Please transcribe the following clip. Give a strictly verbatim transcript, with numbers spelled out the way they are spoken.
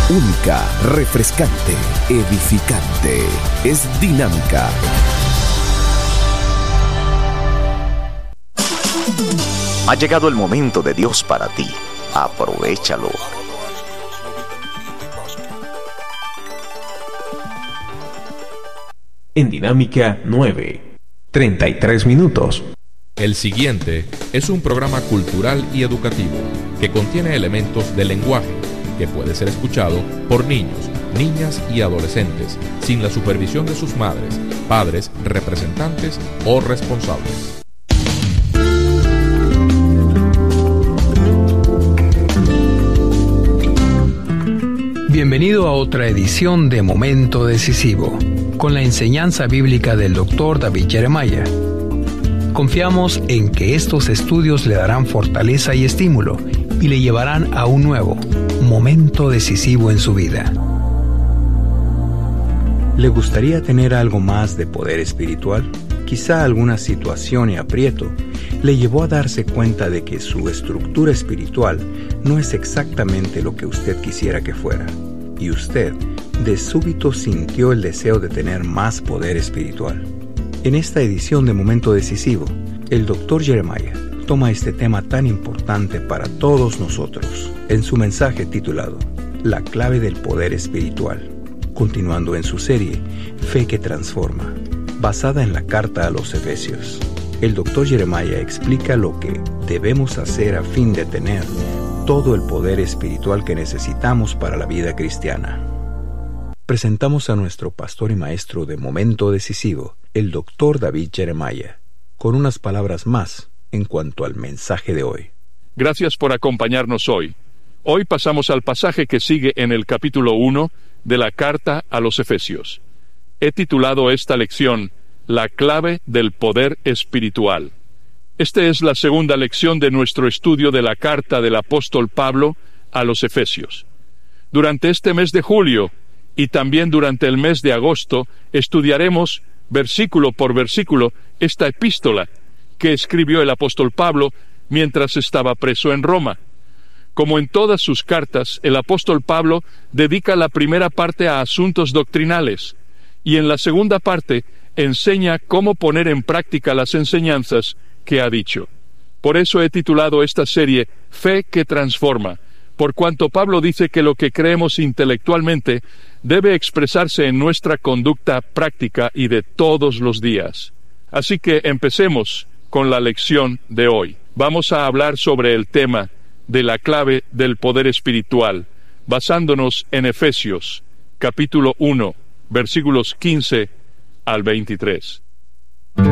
Única, refrescante, edificante. Es Dinámica. Ha llegado el momento de Dios para ti. Aprovéchalo. En Dinámica nueve, treinta y tres minutos. El siguiente es un programa cultural y educativo que contiene elementos del lenguaje que puede ser escuchado por niños, niñas y adolescentes sin la supervisión de sus madres, padres, representantes o responsables. Bienvenido a otra edición de Momento Decisivo, con la enseñanza bíblica del doctor David Jeremiah. Confiamos en que estos estudios le darán fortaleza y estímulo y le llevarán a un nuevo momento decisivo en su vida. ¿Le gustaría tener algo más de poder espiritual? Quizá alguna situación y aprieto le llevó a darse cuenta de que su estructura espiritual no es exactamente lo que usted quisiera que fuera, y usted de súbito sintió el deseo de tener más poder espiritual. En esta edición de Momento Decisivo, el doctor Jeremiah toma este tema tan importante para todos nosotros en su mensaje titulado La clave del poder espiritual, continuando en su serie Fe que transforma, basada en la carta a los Efesios. El doctor Jeremiah explica lo que debemos hacer a fin de tener todo el poder espiritual que necesitamos para la vida cristiana. Presentamos a nuestro pastor y maestro de Momento Decisivo, el doctor David Jeremiah, con unas palabras más en cuanto al mensaje de hoy. Gracias por acompañarnos hoy. Hoy pasamos al pasaje que sigue en el capítulo uno de la carta a los Efesios. He titulado esta lección La clave del poder espiritual. Esta es la segunda lección de nuestro estudio de la carta del apóstol Pablo a los Efesios. Durante este mes de julio y también durante el mes de agosto estudiaremos versículo por versículo esta epístola que escribió el apóstol Pablo mientras estaba preso en Roma. Como en todas sus cartas, el apóstol Pablo dedica la primera parte a asuntos doctrinales y en la segunda parte enseña cómo poner en práctica las enseñanzas que ha dicho. Por eso he titulado esta serie Fe que transforma, por cuanto Pablo dice que lo que creemos intelectualmente debe expresarse en nuestra conducta práctica y de todos los días. Así que empecemos con la lección de hoy. Vamos a hablar sobre el tema de la clave del poder espiritual, basándonos en Efesios, capítulo uno, versículos quince al veintitrés.